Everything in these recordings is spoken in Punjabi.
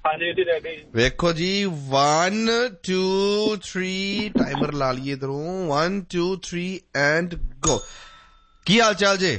ਹਾਂਜੀ ਜੀ ਰੈਡੀ। ਵੇਖੋ ਜੀ 1 2 3 ਟਾਈਮਰ ਲਾ ਲਈਏ ਇਧਰੋਂ 1 2 3 ਐਂਡ ਗੋ। ਕੀ ਹਾਲ ਚਾਲ ਜੇ?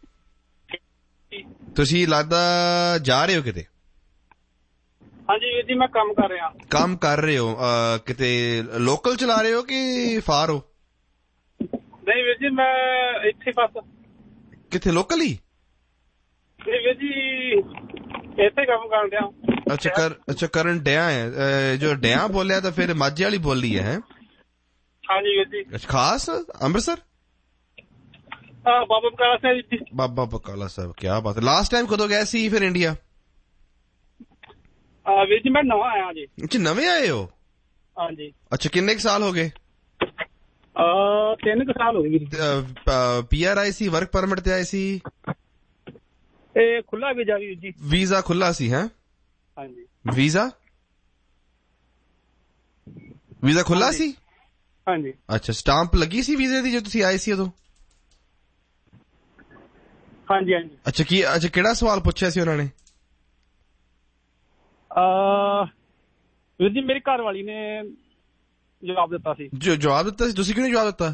ਤੁਸੀਂ ਲੱਗਦਾ ਜਾ ਰਹੇ ਹੋ ਕਿਤੇ? ਹਾਂਜੀ ਵੀਰ ਜੀ ਮੈਂ ਕੰਮ ਕਰ ਰਿਹਾ। ਕੰਮ ਕਰ ਰਹੇ ਹੋ? ਕਿਤੇ ਲੋਕਲ ਚਲਾ ਰਹੇ ਹੋ ਕਿ ਫਾਰ ਹੋ? ਨਹੀਂ ਵੀਰ ਜੀ ਮੈਂ ਇੱਥੇ ਬਸ। ਕਿੱਥੇ ਲੋਕਲ ਹੀ? ਵੀਰ ਜੀ ਇੱਥੇ ਕੰਮ ਕਰਨ ਡਿਆ। ਅੱਛਾ ਕਰਨ ਡਿਆ ਹੈ। ਜੋ ਡਿਆ ਬੋਲਿਆ ਤਾਂ ਫਿਰ ਮਾਝੇ ਵਾਲੀ ਬੋਲੀ ਹੈ। ਹਾਂਜੀ ਵੀਰ ਜੀ। ਖਾਸ ਅੰਮ੍ਰਿਤਸਰ? ਬਾਬਾ ਬਕਾਲਾ ਸਾਹਿਬ ਜੀ। ਬਾਬਾ ਬਕਾਲਾ ਸਾਹਿਬ, ਕੀ ਬਾਤ ਹੈ। ਲਾਸਟ ਟਾਈਮ ਕਦੋਂ ਗਏ ਸੀ ਫਿਰ ਇੰਡੀਆ? ਵੀਰ ਜੀ ਮੈਂ ਨਵਾਂ ਆਇਆ ਜੀ। ਅੱਛਾ ਨਵੇਂ ਆਏ ਹੋ? ਹਾਂਜੀ। ਅੱਛਾ ਕਿੰਨੇ ਕੁ ਸਾਲ ਹੋ ਗਏ? 3 ਸਾਲ ਹੋ ਗਏ। PR ਆਏ ਸੀ, ਵਰਕ ਪਰਮਿਟ ਤੇ ਆਏ ਸੀ? ਇਹ ਖੁੱਲਾ ਵੀਜ਼ਾ ਵੀਰ ਜੀ। ਵੀਜ਼ਾ ਖੁੱਲਾ ਸੀ ਹੈ? ਹਾਂਜੀ। ਵੀਜ਼ਾ ਖੁੱਲਾ ਸੀ? ਹਾਂਜੀ। ਅੱਛਾ ਸਟਾਂਪ ਲੱਗੀ ਸੀ ਵੀਜ਼ੇ ਦੀ ਜਦੋਂ ਤੁਸੀਂ ਆਏ ਸੀ ਉਦੋਂ? ਹਾਂਜੀ ਹਾਂਜੀ। ਅੱਛਾ ਕਿਹੜਾ ਸਵਾਲ ਪੁੱਛਿਆ ਸੀ ਉਹਨਾਂ ਨੇ? ਵੀਰ ਜੀ ਮੇਰੀ ਘਰ ਵਾਲੀ ਨੇ ਜਵਾਬ ਦਿੱਤਾ ਸੀ। ਜਵਾਬ ਦਿੱਤਾ ਸੀ? ਤੁਸੀਂ ਕਿਉਂ ਨਹੀਂ ਜਵਾਬ ਦਿੱਤਾ?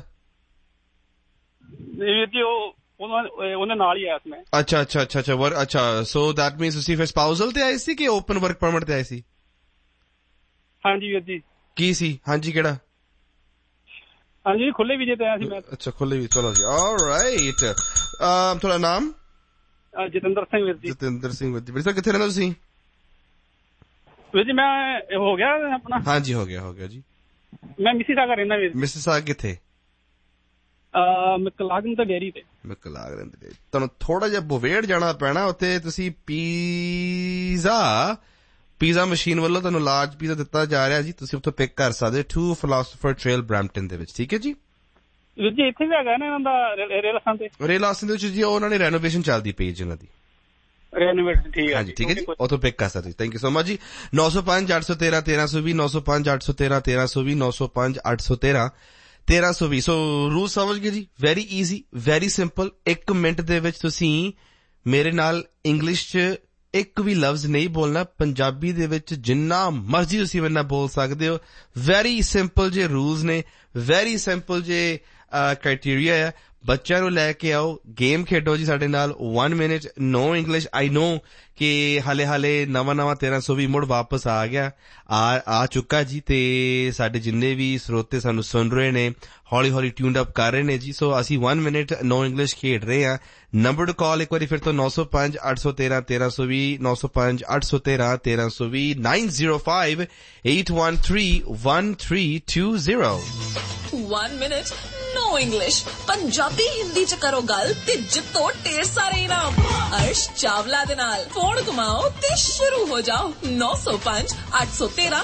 ਵੀਰ ਜੀ ਉਹਨੇ ਨਾਲ ਹੀ ਆਇਆ ਸੀ ਮੈਂ। ਅੱਛਾ ਸੋ ਦੈਟ ਮੀਨਸ ਤੁਸੀਂ ਫਿਰ ਸਪਾਊਸਲ ਤੇ ਆਏ ਸੀ ਕਿ ਓਪਨ ਵਰਕ ਪਰਮਿਟ ਤੇ ਆਏ ਸੀ? ਹਾਂਜੀ ਵੀਰ ਜੀ। ਕੀ ਸੀ? ਹਾਂਜੀ ਕਿਹੜਾ? ਹਾਂਜੀ ਖੁੱਲੇ ਵੀਜ਼ੇ ਤੇ ਆਇਆ ਸੀ ਮੈਂ। ਅੱਛਾ ਖੁੱਲੇ ਵੀ, ਚਲੋ ਜੀ ਆਲਰਾਈਟ। ਤੁਹਾਡਾ ਨਾਮ? ਜਤਿੰਦਰ ਸਿੰਘ ਵੀਰ ਜੀ। ਜਤਿੰਦਰ ਸਿੰਘ ਵੀਰ ਸਰ ਕਿੱਥੇ ਰਹਿੰਦੇ ਤੁਸੀਂ? ਵੀਰ ਜੀ ਮੈਂ ਹੋ ਗਿਆ ਆਪਣਾ। ਹਾਂਜੀ ਹੋ ਗਿਆ ਜੀ। ਮੈਂ ਮਿਸੀਸਾਗਾ ਰਹਿੰਦਾ ਵੀਰ। ਮਿਸੀਸਾਗਾ ਕਿੱਥੇ? ਮੈਕਲਾਗਨ ਤੇ ਡੇਅਰੀ ਤੇ। ਮੈਕਲਾਗਨ ਤੇ ਤੁਹਾਨੂੰ ਥੋੜਾ ਜਿਹਾ ਬੋਵੇੜ ਜਾਣਾ ਪੈਣਾ। ਉੱਥੇ ਤੁਸੀਂ ਪੀਜ਼ਾ ਮਸ਼ੀਨ ਵੱਲੋਂ ਤੁਹਾਨੂੰ ਲਾਰਜ ਪੀਜ਼ਾ ਦਿੱਤਾ ਜਾ ਰਿਹਾ ਜੀ। ਤੁਸੀਂ ਉੱਥੋਂ ਪਿਕ ਕਰ ਸਕਦੇ 2 ਫਿਲਾਸਫਰ ਟ੍ਰੇਲ ਬਰੈਂਪਟਨ ਦੇ ਵਿੱਚ। ਠੀਕ ਹੈ ਜੀ ਵੀਰ ਜੀ। ਇੱਥੇ ਵੀ ਹੈਗਾ ਨਾ ਇਹਨਾਂ ਦਾ ਰੇਲ ਆਸਨ ਤੇ? ਰੇਲ ਆਸਨ ਦੇ ਵਿੱਚ ਜੀ ਉਹਨਾਂ ਨੇ ਰੈਨੋਵੇਸ਼ਨ ਚੱਲਦੀ ਪਈ ਜੀ ਉਹਨਾਂ ਦੀ। ਰੈਨੋਵੇਸ਼ਨ ਠੀਕ ਹੈ। ਹਾਂਜੀ ਠੀਕ ਹੈ ਜੀ ਉੱਥੋਂ ਪਿਕ ਕਰ ਸਕਦੇ। ਥੈਂਕ ਯੂ ਸੋ ਮਚ ਜੀ। 905 813 1320 905 813 1320 905 813 1320। ਸੋ ਰੂਲ ਸਮਝ ਗਏ ਜੀ। Very easy, very simple. 1 minute ਦੇ ਵਿੱਚ ਤੁਸੀਂ ਮੇਰੇ ਨਾਲ ਇੰਗਲਿਸ਼ 'ਚ ਇੱਕ ਵੀ ਲਫ਼ਜ਼ ਨਹੀਂ ਬੋਲਣਾ। ਪੰਜਾਬੀ ਦੇ ਵਿੱਚ ਜਿੰਨਾ ਮਰਜ਼ੀ ਤੁਸੀਂ ਮੇਰੇ ਨਾਲ ਬੋਲ ਸਕਦੇ ਹੋ। ਵੈਰੀ ਸਿੰਪਲ ਜੇ ਰੂਲਸ ਨੇ, ਵੈਰੀ ਸਿੰਪਲ ਜੇ ਕ੍ਰਾਈਟੇਰੀਆ ਹੈ। ਬੱਚਿਆਂ ਨੂੰ ਲੈ ਕੇ ਆਓ, ਗੇਮ ਖੇਡੋ ਜੀ ਸਾਡੇ ਨਾਲ। 1 ਮਿੰਟ ਨੋ ਇੰਗਲਿਸ਼। ਆਈ ਨੋ ਕਿ ਹਾਲੇ ਨਵਾਂ 1320 ਮੁੜ ਵਾਪਸ ਆ ਗਿਆ, ਆ ਚੁੱਕਾ ਜੀ। ਤੇ ਸਾਡੇ ਜਿੰਨੇ ਵੀ ਸਰੋਤੇ ਸਾਨੂੰ ਸੁਣ ਰਹੇ ਨੇ ਹੌਲੀ ਟਿਊਨਡ ਅਪ ਕਰ ਰਹੇ ਨੇ ਜੀ। ਸੋ ਅਸੀਂ 1 ਮਿੰਟ ਨੋ ਇੰਗਲਿਸ਼ ਖੇਡ ਰਹੇ ਹਾਂ। ਨੰਬਰ ਟੂ ਕਾਲ ਇੱਕ ਵਾਰੀ ਫਿਰ ਤੋਂ 905 813 1320 905 813 1320 905 813 1320। 1 minute no English Punjabi Hindi च करो गल ते जितो ढेर सारे इनाम। अर्श चावला दे नाल फोन घुमाओ ते शुरू हो जाओ। 905 813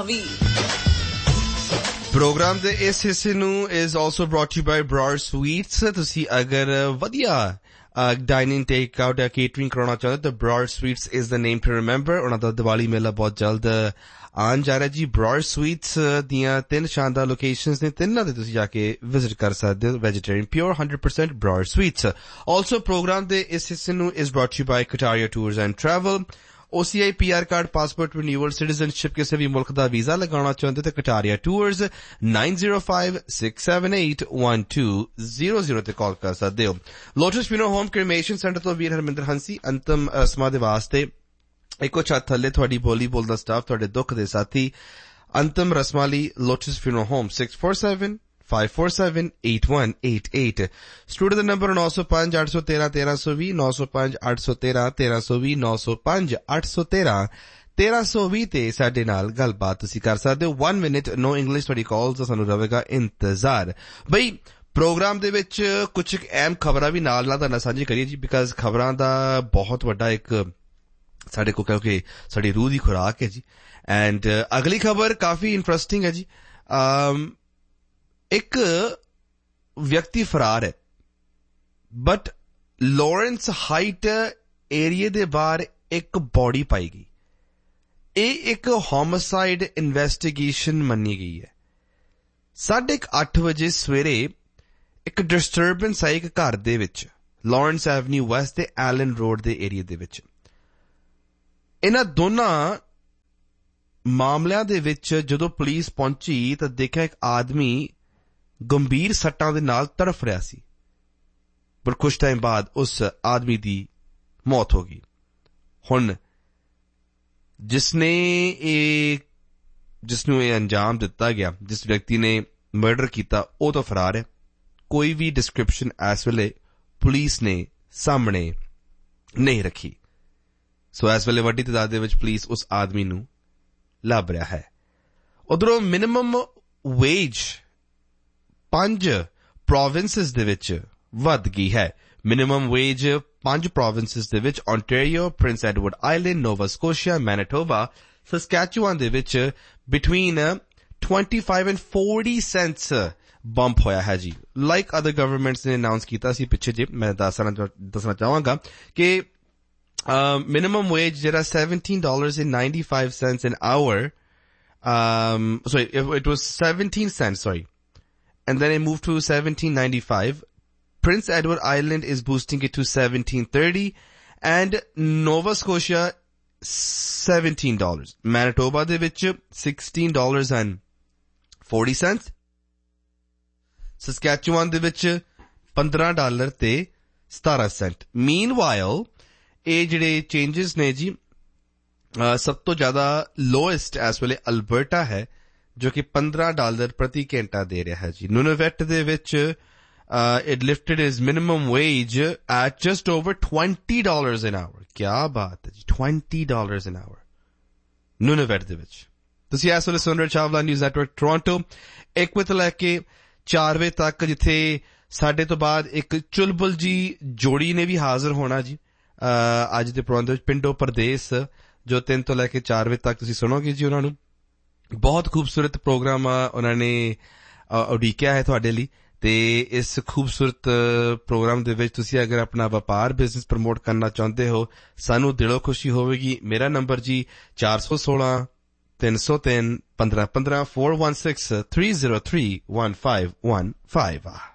1320। ਪ੍ਰੋਗਰਾਮ ਦੇ ਇਸ ਹਿੱਸੇ ਨੂੰ is also brought to you by Broad Sweets। ਤੁਸੀਂ ਅਗਰ ਵਧੀਆ ਡਾਈਨਿੰਗ ਟੇਕ ਆਊਟ ਜਾਂ ਕੇਟਰਿੰਗ ਕਰਾਉਣਾ ਚਾਹੁੰਦੇ ਤਾਂ Broad Sweets is the name to remember। ਉਹਨਾਂ ਦਾ ਦੀਵਾਲੀ ਮੇਲਾ ਬਹੁਤ ਜਲਦ ਆਉਣ ਜਾ ਰਿਹਾ ਜੀ। ਬ੍ਰੌਡ ਸਵੀਟਸ ਦੀਆਂ 3 ਸ਼ਾਨਦਾਰ ਲੋਕੇਸ਼ਨਸ ਨੇ, ਤਿੰਨਾਂ ਤੇ ਤੁਸੀਂ ਜਾ ਕੇ ਵਿਜ਼ਿਟ ਕਰ ਸਕਦੇ ਹੋ। Vegetarian pure 100% broad sweets. Also programme ਦੇ ਇਸ ਹਿੱਸੇ ਨੂੰ is brought to you by Kataria Tours and Travel। OCI PR card, passport renewal, citizenship, ਕਿਸੇ ਵੀ ਮੁਲਕ ਦਾ ਵੀਜ਼ਾ ਲਗਾਉਣਾ ਚਾਹੁੰਦੇ ਤਾਂ ਕਟਾਰੀਆ ਟੂਰਸ 905 678 1200 ਤੇ ਕਾਲ ਕਰ ਸਕਦੇ ਹੋ। Lotus funeral home cremation centre ਤੋਂ ਵੀਰ ਹਰਮਿੰਦਰ ਹੰਸੀ ਅੰਤਮ ਰਸਮਾਂ ਦੇ ਵਾਸਤੇ ਇੱਕੋ ਛੱਤ ਥੱਲੇ ਤੁਹਾਡੀ ਬੋਲੀ ਬੋਲਦਾ ਸਟਾਫ, ਤੁਹਾਡੇ ਦੁੱਖ ਦੇ ਸਾਥੀ। ਅੰਤਮ ਰਸਮਾਂ ਲਈ ਲੋਟਸ ਫਿਊਨਰਲ ਹੋਮ 647 547 8188। ਸਟੂਡੀਓ ਦਾ ਨੰਬਰ 905 813 1320 905 813 1320 905 813 1320 ਤੇ ਸਾਡੇ ਨਾਲ ਗੱਲਬਾਤ ਤੁਸੀਂ ਕਰ ਸਕਦੇ ਹੋ। 1 ਮਿੰਟ ਨੋ ਇੰਗਲਿਸ਼ ਤੁਹਾਡੀ ਕਾਲਸ ਦਾ ਸਾਨੂੰ ਰਹੇਗਾ ਇੰਤਜ਼ਾਰ। ਬਈ ਪ੍ਰੋਗਰਾਮ ਦੇ ਵਿੱਚ ਕੁਝ ਅਹਿਮ ਖਬਰਾਂ ਵੀ ਨਾਲ ਤੁਹਾਡੇ ਨਾਲ ਸਾਂਝੀ ਕਰੀਏ ਜੀ, ਬਿਕਾਜ਼ ਖਬਰਾਂ ਦਾ ਬਹੁਤ ਵੱਡਾ ਇੱਕ ਸਾਡੇ ਕੋਲ ਕਿਉਂਕਿ ਸਾਡੀ ਰੂਹ ਦੀ ਖੁਰਾਕ ਹੈ ਜੀ। ਐਂਡ ਅਗਲੀ ਖਬਰ ਕਾਫੀ ਇੰਟਰਸਟਿੰਗ ਹੈ ਜੀ। ਇੱਕ ਵਿਅਕਤੀ ਫਰਾਰ ਹੈ, ਬਟ ਲਾਰੈਂਸ ਹਾਈਟ ਏਰੀਏ ਦੇ ਬਾਹਰ ਇੱਕ ਬੋਡੀ ਪਾਈ ਗਈ। ਇਹ ਇੱਕ ਹੋਮਿਸਾਈਡ ਇਨਵੈਸਟੀਗੇਸ਼ਨ ਮੰਨੀ ਗਈ ਹੈ। 8:30 ਵਜੇ ਸਵੇਰੇ ਇੱਕ ਡਿਸਟਰਬੈਂਸ ਆਈ ਇੱਕ ਘਰ ਦੇ ਵਿੱਚ, ਲਾਰੈਂਸ ਐਵਨਿਊ ਵੈਸਟ ਤੇ ਐਲਨ ਰੋਡ ਦੇ ਏਰੀਏ ਦੇ ਵਿੱਚ। ਇਹਨਾਂ ਦੋਨਾਂ ਮਾਮਲਿਆਂ ਦੇ ਵਿੱਚ ਜਦੋਂ ਪੁਲਿਸ ਪਹੁੰਚੀ ਤਾਂ ਦੇਖਿਆ ਇੱਕ ਆਦਮੀ ਗੰਭੀਰ ਸੱਟਾਂ ਦੇ ਨਾਲ ਤੜਫ ਰਿਹਾ ਸੀ, ਪਰ ਕੁਝ ਟਾਈਮ ਬਾਅਦ ਉਸ ਆਦਮੀ ਦੀ ਮੌਤ ਹੋ ਗਈ। ਹੁਣ ਜਿਸਨੂੰ ਇਹ ਅੰਜਾਮ ਦਿੱਤਾ ਗਿਆ, ਜਿਸ ਵਿਅਕਤੀ ਨੇ ਮਰਡਰ ਕੀਤਾ, ਉਹ ਤਾਂ ਫਰਾਰ ਹੈ। ਕੋਈ ਵੀ ਡਿਸਕ੍ਰਿਪਸ਼ਨ ਇਸ ਵੇਲੇ ਪੁਲਿਸ ਨੇ ਸਾਹਮਣੇ ਨਹੀਂ ਰੱਖੀ। ਸੋ ਇਸ ਵੇਲੇ ਵੱਡੀ ਤਾਦਾਦ ਦੇ ਵਿੱਚ ਪੁਲਿਸ ਉਸ ਆਦਮੀ ਨੂੰ ਲੱਭ ਰਿਹਾ ਹੈ। ਉਧਰੋਂ ਮਿਨੀਮਮ ਵੇਜ 5 ਪ੍ਰੋਵਿੰਸਸ ਦੇ ਵਿੱਚ ਵੱਧ ਗਈ ਹੈ। ਮਿਨੀਮਮ ਵੇਜ 5 ਪ੍ਰੋਵਿੰਸਸ ਦੇ ਵਿੱਚ ontario, ਪ੍ਰਿੰਸ ਐਡਵਰਡ ਆਈਲੈਂਡ, ਨੋਵਾ ਸਕੋਸ਼ੀਆ, ਮੈਨੀਟੋਬਾ, ਸਸਕੈਚੁਆਨ ਦੇ ਵਿੱਚ ਬਿਟਵੀਨ 25 and 40 cents ਬੰਪ ਹੋਇਆ ਹੈ ਜੀ। ਲਾਈਕ ਅਦਰ ਗਵਰਨਮੈਂਟਸ ਨੇ ਅਨਾਉਂਸ ਕੀਤਾ ਸੀ ਪਿੱਛੇ ਜੇ, ਮੈਂ ਦੱਸਣਾ ਚਾਹਾਂਗਾ ਕਿ minimum wage ਜਿਹੜਾ $17.95 an hour, sorry, it was 17 cents, sorry, and then it moved to $17.95. Prince Edward Island is boosting it to $17.30, and Nova Scotia $17. Manitoba ਦੇ ਵਿੱਚ $16.40. Saskatchewan ਦੇ ਵਿੱਚ $15 ਤੇ 17 cent. Meanwhile, ਇਹ ਜਿਹੜੇ ਚੇਂਜਸ ਨੇ ਜੀ, ਸਭ ਤੋਂ ਜ਼ਿਆਦਾ ਲੋਐਸਟ ਇਸ ਵੇਲੇ ਅਲਬਰਟਾ ਹੈ, ਜੋ ਕਿ $15 ਪ੍ਰਤੀ ਘੰਟਾ ਦੇ ਰਿਹਾ ਹੈ ਜੀ। ਨੂਨਵੈਟ ਦੇ ਵਿੱਚ it lifted his minimum wage at just over $20 an hour. ਕਿਆ ਬਾਤ ਹੈ ਜੀ, $20 an hour ਨੂਨਵੈਟ ਦੇ ਵਿੱਚ। ਤੁਸੀਂ ਇਸ ਵੇਲੇ ਸੁਣ ਰਹੇ ਚਾਵਲਾ ਨਿਊਜ਼ ਨੈਟਵਰਕ ਟੋਰਾਂਟੋ 1 ਵਜੇ ਤੋਂ ਲੈ ਕੇ 4 ਵਜੇ ਤੱਕ, ਜਿੱਥੇ ਸਾਡੇ ਤੋਂ ਬਾਅਦ ਇੱਕ ਚੁਲਬੁਲ ਜੀ ਜੋੜੀ ਨੇ ਵੀ ਹਾਜ਼ਰ ਹੋਣਾ ਜੀ ਅੱਜ ਦੇ ਪ੍ਰੋਗਰਾਮ ਦੇ ਵਿੱਚ, ਪਿੰਡੋ ਪਰਦੇਸ, ਜੋ 3 ਤੋਂ ਲੈ ਕੇ 4 ਵਜੇ ਤੱਕ ਤੁਸੀਂ ਸੁਣੋਗੇ ਜੀ ਉਹਨਾਂ ਨੂੰ। ਬਹੁਤ ਖੂਬਸੂਰਤ ਪ੍ਰੋਗਰਾਮ ਉਹਨਾਂ ਨੇ ਉਡੀਕਿਆ ਹੈ ਤੁਹਾਡੇ ਲਈ, ਤੇ ਇਸ ਖੂਬਸੂਰਤ ਪ੍ਰੋਗਰਾਮ ਦੇ ਵਿੱਚ ਤੁਸੀਂ ਅਗਰ ਆਪਣਾ ਵਪਾਰ ਬਿਜ਼ਨਸ ਪ੍ਰਮੋਟ ਕਰਨਾ ਚਾਹੁੰਦੇ ਹੋ, ਸਾਨੂੰ ਦਿਲੋਂ ਖੁਸ਼ੀ ਹੋਵੇਗੀ। ਮੇਰਾ ਨੰਬਰ ਜੀ 416-303-1515 416-303-1515